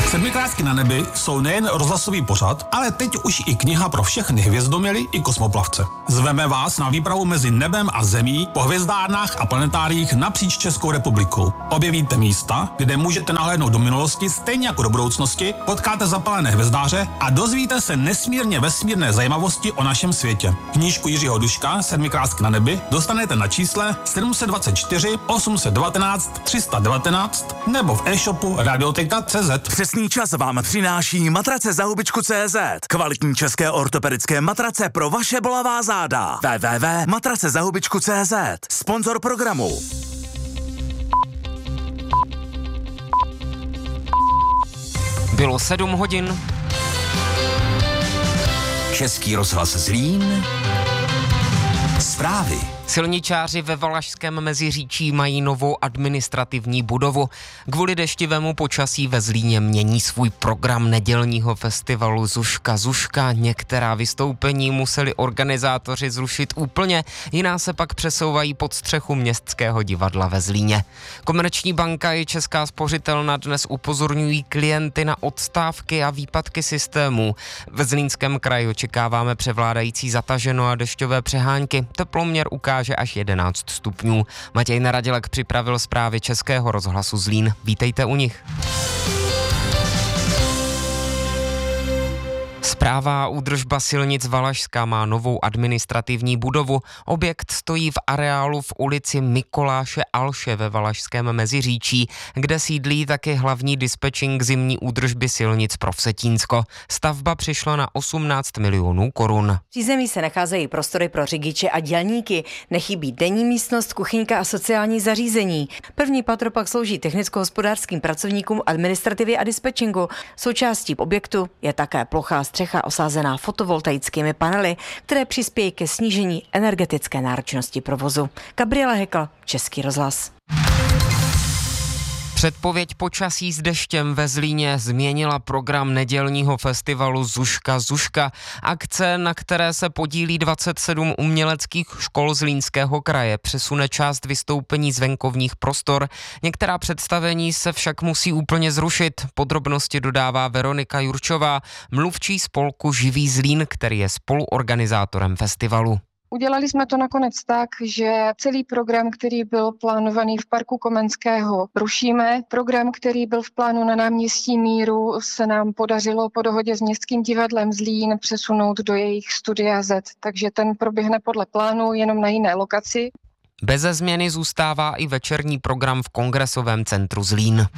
Sedmikrásky na nebi jsou nejen rozhlasový pořad, ale teď už i kniha pro všechny hvězdoměry i kosmoplavce. Zveme vás na výpravu mezi nebem a zemí po hvězdárnách a planetáriích napříč Českou republikou. Objevíte místa, kde můžete nahlédnout do minulosti stejně jako do budoucnosti, potkáte zapalené hvězdáře a dozvíte se nesmírně vesmírné zajímavosti o našem světě. Knížku Jiřího Duška Sedmikrásky na nebi dostanete na čísle 724 819 319 nebo v e-shopu radioteka.cz. Přesný čas vám přináší matrace za hubičku.cz. Kvalitní české ortopedické matrace pro vaše bolavá záda. www.matracezahubičku.cz. Sponzor programu. Bylo 7 hodin. Český rozhlas Zlín. Zprávy. Silničáři ve Valašském Meziříčí mají novou administrativní budovu. Kvůli deštivému počasí ve Zlíně mění svůj program nedělního festivalu Zuška Zuška. Některá vystoupení museli organizátoři zrušit úplně, jiná se pak přesouvají pod střechu Městského divadla ve Zlíně. Komerční banka i Česká spořitelna dnes upozorňují klienty na odstávky a výpadky systémů. Ve Zlínském kraji očekáváme převládající zataženo a dešťové přehánky. Teploměr ukáže až 11 stupňů. Matěj Naradilek připravil zprávy Českého rozhlasu Zlín. Vítejte u nich. Správa a údržba silnic Valašska má novou administrativní budovu. Objekt stojí v areálu v ulici Mikoláše Alše ve Valašském Meziříčí, kde sídlí taky hlavní dispečing zimní údržby silnic pro Vsetínsko. Stavba přišla na 18 milionů korun. V přízemí se nacházejí prostory pro řidiče a dělníky. Nechybí denní místnost, kuchyňka a sociální zařízení. První patro pak slouží technicko-hospodářským pracovníkům administrativy a dispečingu. Součástí objektu je také plochá střecha osázená fotovoltaickými panely, které přispějí ke snížení energetické náročnosti provozu. Gabriela Hekl, Český rozhlas. Předpověď počasí s deštěm ve Zlíně změnila program nedělního festivalu Zuška Zuška. Akce, na které se podílí 27 uměleckých škol Zlínského kraje, přesune část vystoupení z venkovních prostor. Některá představení se však musí úplně zrušit. Podrobnosti dodává Veronika Jurčová, mluvčí spolku Živý Zlín, který je spoluorganizátorem festivalu. Udělali jsme to nakonec tak, že celý program, který byl plánovaný v parku Komenského, rušíme. Program, který byl v plánu na náměstí Míru, se nám podařilo po dohodě s Městským divadlem Zlín přesunout do jejich studia Z, takže ten proběhne podle plánu, jenom na jiné lokaci. Beze změny zůstává i večerní program v Kongresovém centru Zlín.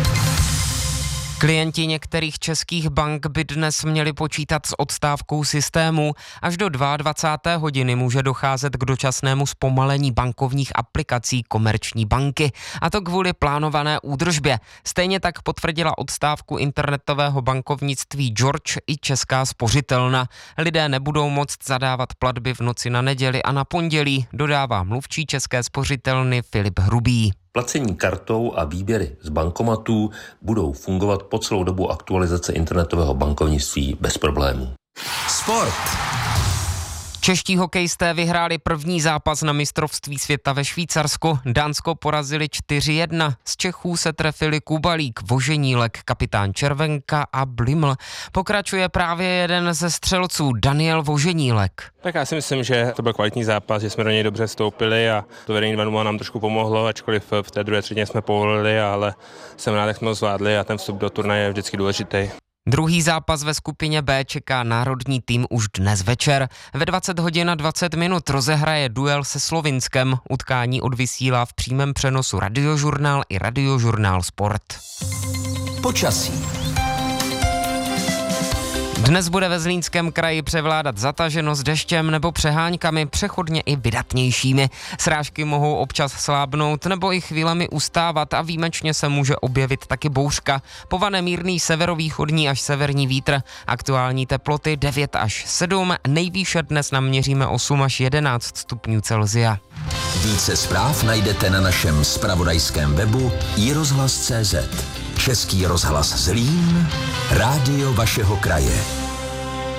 Klienti některých českých bank by dnes měli počítat s odstávkou systému. Až do 22. hodiny může docházet k dočasnému zpomalení bankovních aplikací Komerční banky, a to kvůli plánované údržbě. Stejně tak potvrdila odstávku internetového bankovnictví George i Česká spořitelna. Lidé nebudou moct zadávat platby v noci na neděli a na pondělí, dodává mluvčí České spořitelny Filip Hrubý. Placení kartou a výběry z bankomatů budou fungovat po celou dobu aktualizace internetového bankovnictví bez problémů. Sport. Čeští hokejisté vyhráli první zápas na mistrovství světa ve Švýcarsku. Dánsko porazili 4-1. Z Čechů se trefili Kubalík, Voženílek, kapitán Červenka a Bliml. Pokračuje právě jeden ze střelců, Daniel Voženílek. Tak já si myslím, že to byl kvalitní zápas, že jsme do něj dobře vstoupili a to vedení 2-0 nám trošku pomohlo, ačkoliv v té druhé třetině jsme povolili, ale jsem rád, jak jsme to zvládli a ten vstup do turnaje je vždycky důležitý. Druhý zápas ve skupině B čeká národní tým už dnes večer. Ve 20 hodin a 20 minut rozehraje duel se Slovinskem. Utkání odvysílá v přímém přenosu Radiožurnál i Radiožurnál Sport. Počasí. Dnes bude ve Zlínském kraji převládat zataženo s deštěm nebo přeháňkami, přechodně i vydatnějšími. Srážky mohou občas slábnout nebo i chvílemi ustávat a výjimečně se může objevit taky bouřka. Povane mírný severovýchodní až severní vítr. Aktuální teploty 9 až 7, nejvýše dnes naměříme 8 až 11 stupňů Celsia. Více zpráv najdete na našem zpravodajském webu iRozhlas.cz. Český rozhlas Zlín, rádio vašeho kraje.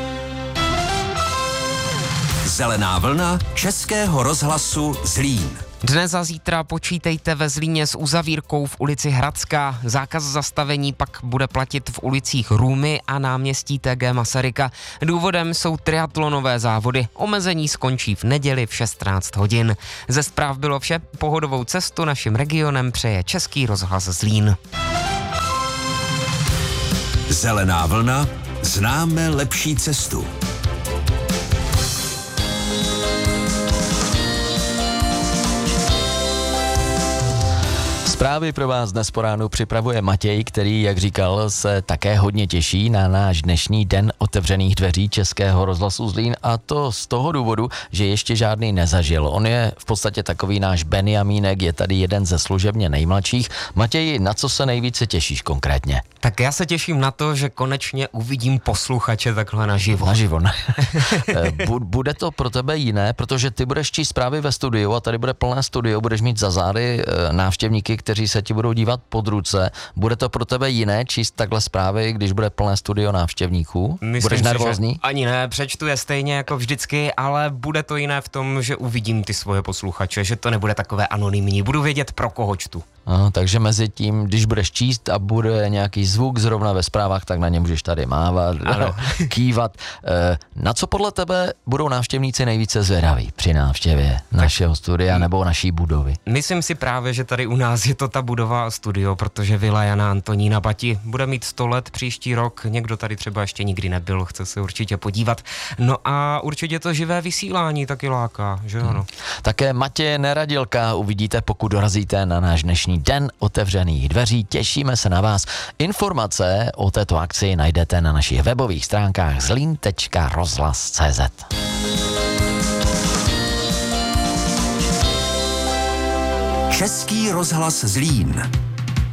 Zelená vlna Českého rozhlasu Zlín. Dnes a zítra počítejte ve Zlíně s uzavírkou v ulici Hradská. Zákaz zastavení pak bude platit v ulicích Růmy a náměstí TG Masaryka. Důvodem jsou triatlonové závody. Omezení skončí v neděli v 16 hodin. Ze zpráv bylo vše. Pohodovou cestu naším regionem přeje Český rozhlas Zlín. Zelená vlna, známe lepší cestu. Zprávy pro vás dnes po ránu připravuje Matěj, který, jak říkal, se také hodně těší na náš dnešní den otevřených dveří Českého rozhlasu Zlín, a to z toho důvodu, že ještě žádný nezažil. On je v podstatě takový náš Benjamínek, je tady jeden ze služebně nejmladších. Matěji, na co se nejvíce těšíš konkrétně? Tak já se těším na to, že konečně uvidím posluchače takhle naživo. Naživo. Bude to pro tebe jiné, protože ty budeš číst zprávy ve studiu a tady bude plné studio, budeš mít za zády návštěvníky, kteří se ti budou dívat pod ruce. Bude to pro tebe jiné číst takhle zprávy, když bude plné studio návštěvníků? Budeš nervózní? Ani ne, přečtu je stejně jako vždycky, ale bude to jiné v tom, že uvidím ty svoje posluchače, že to nebude takové anonymní, budu vědět, pro koho čtu. Takže mezi tím, když budeš číst a bude nějaký zvuk zrovna ve zprávách, tak na ně můžeš tady mávat, kývat. Na co podle tebe budou návštěvníci nejvíce zvědaví při návštěvě našeho studia nebo naší budovy? Myslím si právě, že tady u nás je to ta budova a studio, protože Vila Jana Antonína Bati bude mít 100 let příští rok, někdo tady třeba ještě nikdy nebyl, chce se určitě podívat. No a určitě to živé vysílání taky láká, že ano. Také Matěje Neradilka uvidíte, pokud dorazíte na náš dnešní den otevřených dveří. Těšíme se na vás. Informace o této akci najdete na našich webových stránkách zlin.rozhlas.cz. Český rozhlas Zlín.